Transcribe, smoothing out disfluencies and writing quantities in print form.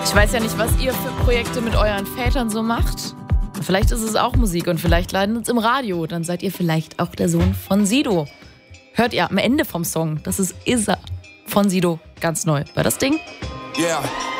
Ich weiß ja nicht, was ihr für Projekte mit euren Vätern so macht. Vielleicht ist es auch Musik und vielleicht landet es im Radio. Dann seid ihr vielleicht auch der Sohn von Sido. Hört ihr am Ende vom Song, das ist Is Er von Sido, ganz neu. War das Ding? Yeah.